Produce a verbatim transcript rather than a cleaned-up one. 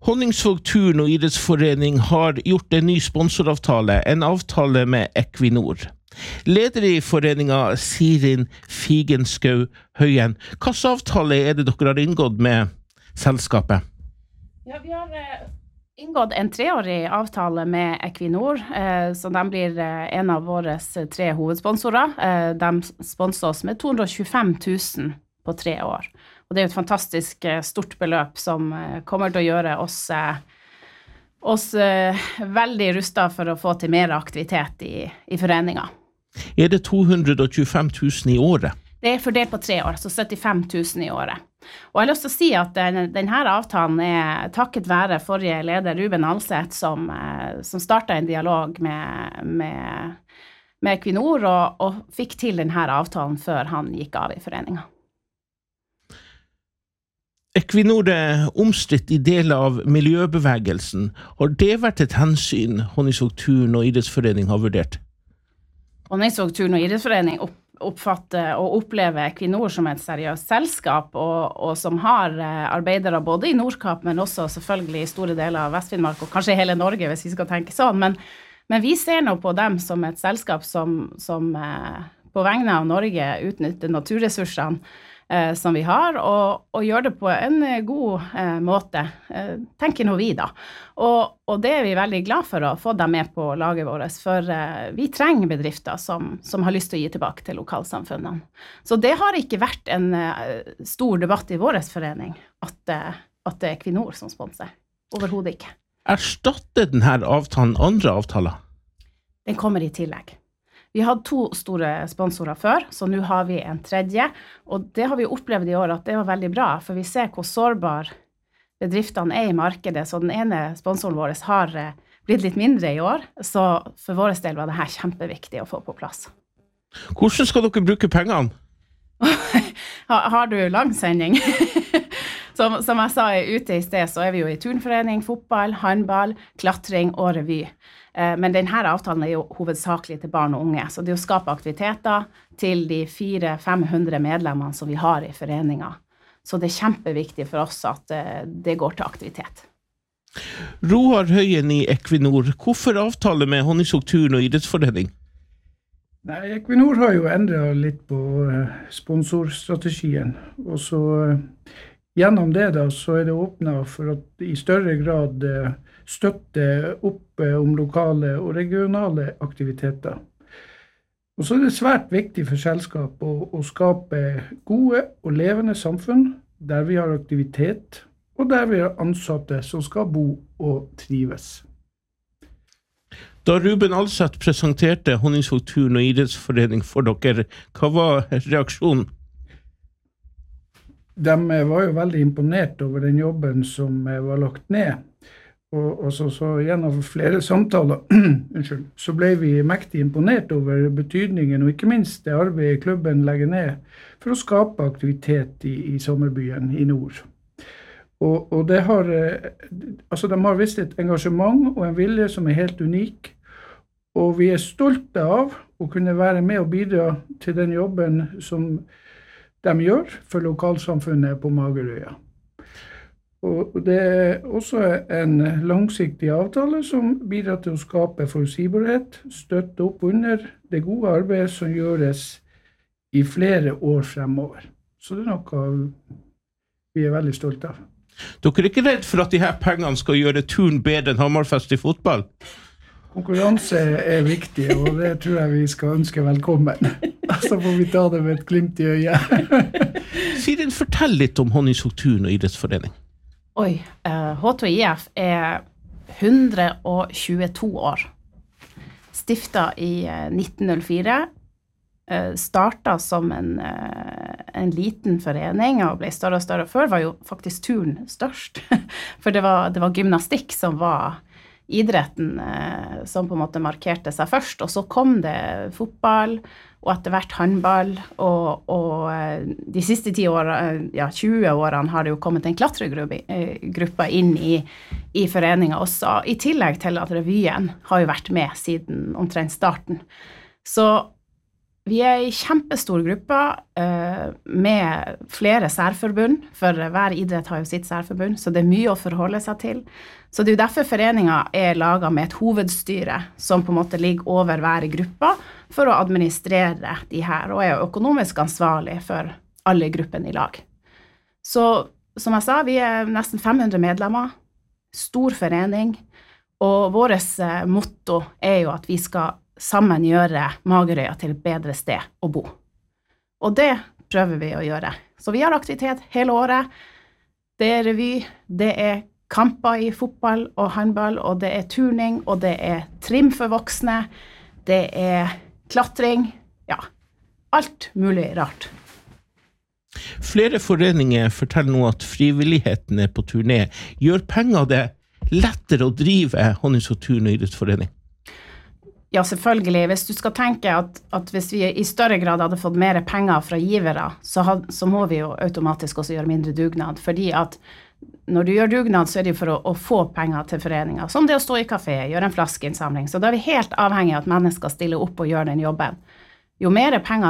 Honningsvåg Turn og idrettsforening har gjort en ny sponsoravtale, en avtale med Equinor. Leder i foreninga Sirin Figenskau Høyen. Hva slags avtale er det dere har inngått med selskapet? Ja, vi har eh, inngått en treårig avtale med Equinor, eh, så de blir eh, en av våre tre hovedsponsorer. Eh, de sponser oss med to hundre og tjuefem tusen på tre år. Og det er jo et fantastisk eh, stort beløp som eh, kommer til å gjøre oss, eh, oss eh, veldig rustet for å få til mer aktivitet i, i foreninga. Er det to hundre og tjuefem tusen i året? Det er fordelt på tre år, så syttifem tusen i året. Og jeg har lyst til å si at den, denne avtalen er takket være forrige leder Ruben Alseth, som, eh, som startet en dialog med, med, med Equinor og, og fikk til denne avtalen før han gikk av i foreninga. Equinor er omstridt i deler av miljøbevegelsen. Har det vært et hensyn Honningsvåg Turn og idrettsforening har vurdert? Honningsvåg Turn og idrettsforening opp, oppfatter og opplever Equinor som et seriøst selskap, og, og som har arbeidere både i Nordkapp, men også selvfølgelig i store deler av Vestfinnmark, og kanskje hele Norge, hvis vi skal tenke sånn. Men, men vi ser nå på dem som et selskap som, som eh, på vegne av Norge utnytter naturressursene Eh, som vi har, og, og gjør det på en god eh, måte, eh, tenker nå vi da. Og, og det er vi veldig glad for å få dem med på laget vårt, for eh, vi trenger bedrifter som, som har lyst til å gi tilbake til lokalsamfunnene. Så det har ikke vært en eh, stor debatt i vår forening at, eh, at det er Equinor som sponser. Overhodet ikke. Erstatter denne avtalen andre avtaler? Den kommer i tillegg. Vi hadde to store sponsorer før, så nå har vi en tredje, og det har vi opplevd i år at det var veldig bra, for vi ser hvor sårbar bedriftene er i markedet, så den ene sponsoren vår har blitt litt mindre i år, så for vår del var det her kjempeviktig å få på plass. Hvordan skal dere bruke pengene? Har du langsending? som, som jeg sa ute i sted, så er vi jo i turnforening, fotball, håndball, klatring og revy. Men denne avtalen er jo hovedsakelig til barn og unge, så det er å skape aktiviteter til de fire til fem hundre medlemmene som vi har i foreningen. Så det er kjempeviktig for oss at det går til aktivitet. Roar Høyen i Equinor, hvorfor avtale med Honningsvåg Turn og idrettsforening? Nei, Equinor har jo endret litt på sponsorstrategien, og så gjennom det da, så er det åpnet for at i større grad støtte opp om lokale og regionale aktiviteter. Og så er det svært viktig for selskap å, å skape gode og levende samfunn der vi har aktivitet og der vi har ansatte som skal bo og trives. Da Ruben Alseth presenterte Honningsvåg Turn og idrettsforening for dere, hva var reaksjonen? De var jo veldig imponert over den jobben som var lagt ned. Og, og så, så gjennom flere samtaler unnskyld, så ble vi mektig imponert over betydningen og ikke minst det arbeidet klubben legger ned for å skape aktivitet i, i sommerbyen i nord. Og, og det har, altså de har vist et engasjement og en vilje som er helt unik, og vi er stolte av å kunne være med og bidra til den jobben som de gjør for lokalsamfunnet på Magerøya. Og det er også en langsiktig avtale som bidrar til å skape forutsigbarhet, støtte opp under det gode arbeidet som gjøres i flere år fremover. Så det er noe vi er veldig stolte av. Dere er ikke redd for at de her pengene skal gjøre turn bedre enn Hammerfest i fotball? Konkurranse er viktig, og det tror jeg vi skal ønske velkommen. Så får vi ta det med et glimt i øyet. Sirin, fortell litt om Honningsvåg Turn og idrettsforening. Oi, H to I F er hundre og tjueto år. Stiftet i nitten null fire, startet som en, en liten forening og ble større og større. Før var jo faktisk turn størst, for det var, det var gymnastikk som var idretten som på en måte markerte seg først, og så kom det fotball, og etter hvert håndball, og, og de siste ti årene, ja, tjue årene har det jo kommet en klatregruppe inn i, i foreningen også, i tillegg til at revyen har jo vært med siden omtrent starten. Så Vi er en kjempestor gruppe uh, med flere særforbund, for hver idrett har jo sitt særforbund, så det er mye å forholde seg til. Så det er jo derfor foreningen er laget med et hovedstyre, som på en måte ligger over hver gruppe, for å administrere de her, og er økonomisk ansvarlig for alle gruppene i lag. Så som jeg sa, vi er nesten fem hundre medlemmer, stor forening, og vårt uh, motto er jo at vi skal sammen gjøre Magerøya til et bedre sted å bo. Og det prøver vi å gjøre. Så vi har aktivitet hele året. Det er revy, det er kamper i fotball og håndball, og det er turning, og det er trim for voksne, det er klatring, ja, alt mulig rart. Flere foreninger forteller nå at frivilligheten er på turné. Gjør penger det lettere å drive Honningsvåg turn- og idrettsforening? Ja, selvfølgelig. Hvis du skal tenke at, at hvis vi i større grad hadde fått mer penger fra givere, så, had, så må vi jo automatisk også gjøre mindre dugnad, fordi at når du gjør dugnad, så er det jo for å, å få penger til foreninger, som det å stå i kafé, gjøre en flaskeinnsamling. Så da er vi helt avhengig av at mennesker stiller opp og gjør den jobben. Jo mer penger